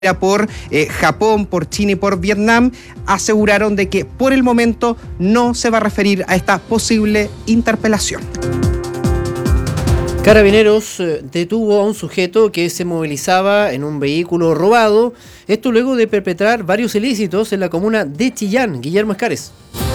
por Japón, por China y por Vietnam, aseguraron de que por el momento no se va a referir a esta posible interpelación. Carabineros detuvo a un sujeto que se movilizaba en un vehículo robado, esto luego de perpetrar varios ilícitos en la comuna de Chillán. Guillermo Escares.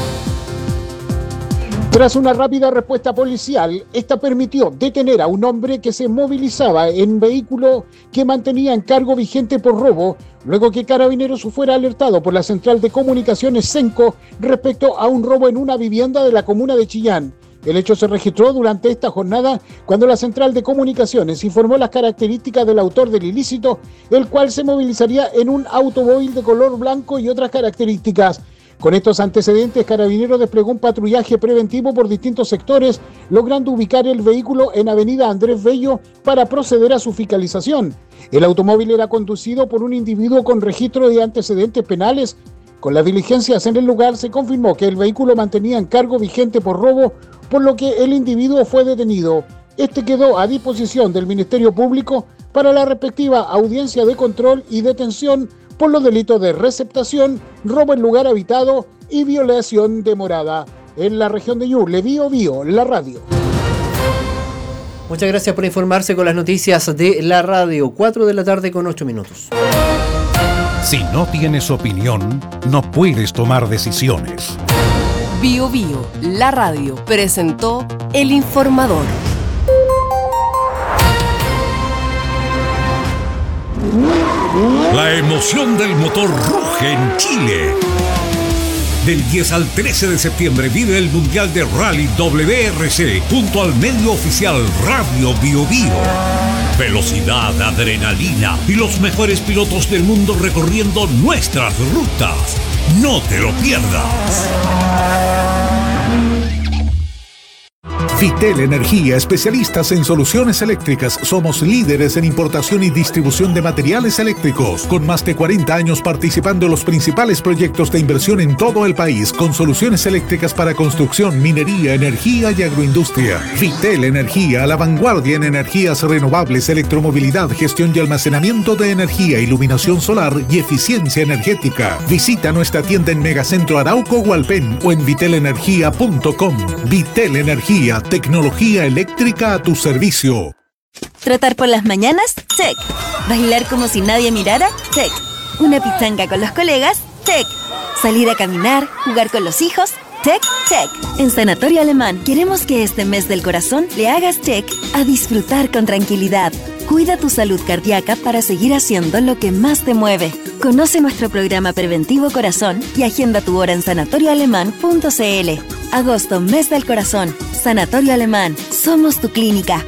Tras una rápida respuesta policial, esta permitió detener a un hombre que se movilizaba en vehículo que mantenía en cargo vigente por robo, luego que Carabineros fuera alertado por la Central de Comunicaciones Cenco respecto a un robo en una vivienda de la comuna de Chillán. El hecho se registró durante esta jornada cuando la Central de Comunicaciones informó las características del autor del ilícito, el cual se movilizaría en un automóvil de color blanco y otras características. Con estos antecedentes, Carabineros desplegó un patrullaje preventivo por distintos sectores, logrando ubicar el vehículo en Avenida Andrés Bello para proceder a su fiscalización. El automóvil era conducido por un individuo con registro de antecedentes penales. Con las diligencias en el lugar se confirmó que el vehículo mantenía en cargo vigente por robo, por lo que el individuo fue detenido. Este quedó a disposición del Ministerio Público para la respectiva audiencia de control y detención por los delitos de receptación, robo en lugar habitado y violación de morada. En la región de Ñuble, Bio, la radio. Muchas gracias por informarse con las noticias de la radio. 4 de la tarde con 8 minutos. Si no tienes opinión, no puedes tomar decisiones. Bio, la radio, presentó El Informador. La emoción del motor ruge en Chile. Del 10 al 13 de septiembre vive el Mundial de Rally WRC junto al medio oficial Radio Bio. Velocidad, adrenalina y los mejores pilotos del mundo recorriendo nuestras rutas. No te lo pierdas. Vitel Energía, especialistas en soluciones eléctricas. Somos líderes en importación y distribución de materiales eléctricos, con más de 40 años participando en los principales proyectos de inversión en todo el país, con soluciones eléctricas para construcción, minería, energía y agroindustria. Vitel Energía, a la vanguardia en energías renovables, electromovilidad, gestión y almacenamiento de energía, iluminación solar y eficiencia energética. Visita nuestra tienda en Megacentro Arauco Hualpén o en vitelenergia.com. Vitel Energía, tecnología eléctrica a tu servicio. ¿Trotar por las mañanas? Check. ¿Bailar como si nadie mirara? Check. ¿Una pichanga con los colegas? Check. ¿Salir a caminar? ¿Jugar con los hijos? Check, check. En Sanatorio Alemán queremos que este mes del corazón le hagas check a disfrutar con tranquilidad. Cuida tu salud cardíaca para seguir haciendo lo que más te mueve. Conoce nuestro programa preventivo Corazón y agenda tu hora en sanatorioalemán.cl. Agosto, mes del corazón. Sanatorio Alemán. Somos tu clínica.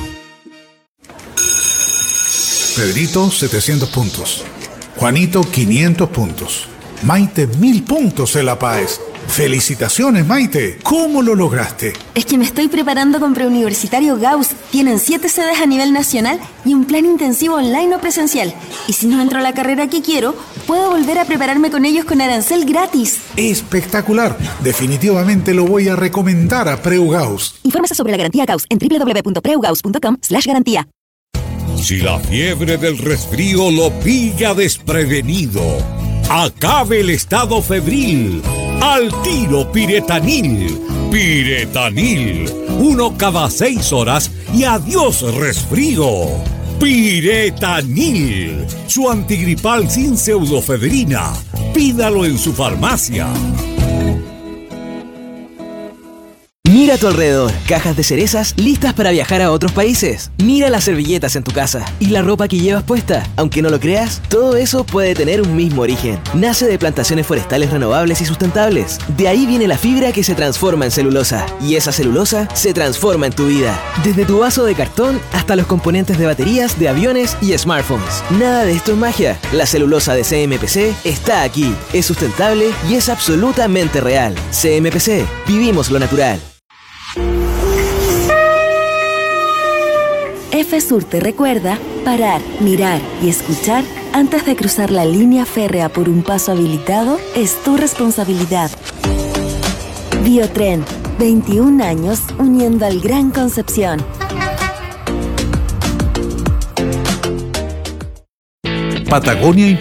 Pedrito, 700 puntos. Juanito, 500 puntos. Maite, 1000 puntos en La Paz. ¡Felicitaciones, Maite! ¿Cómo lo lograste? Es que me estoy preparando con Preuniversitario Gauss. Tienen 7 sedes a nivel nacional y un plan intensivo online o presencial. Y si no entro a la carrera que quiero, puedo volver a prepararme con ellos con arancel gratis. ¡Espectacular! Definitivamente lo voy a recomendar a Preu Gauss. Infórmese sobre la garantía Gauss en www.preugauss.com/garantía. Si la fiebre del resfrío lo pilla desprevenido, acabe el estado febril. Al tiro Piretanil. Piretanil. 1 cada 6 horas y adiós resfrío. Piretanil. Su antigripal sin pseudofedrina. Pídalo en su farmacia. Mira a tu alrededor, cajas de cerezas listas para viajar a otros países. Mira las servilletas en tu casa y la ropa que llevas puesta. Aunque no lo creas, todo eso puede tener un mismo origen. Nace de plantaciones forestales renovables y sustentables. De ahí viene la fibra que se transforma en celulosa. Y esa celulosa se transforma en tu vida. Desde tu vaso de cartón hasta los componentes de baterías, de aviones y smartphones. Nada de esto es magia. La celulosa de CMPC está aquí. Es sustentable y es absolutamente real. CMPC. Vivimos lo natural. FSUR te recuerda parar, mirar y escuchar antes de cruzar la línea férrea por un paso habilitado es tu responsabilidad. Biotren, 21 años uniendo al Gran Concepción. Patagonia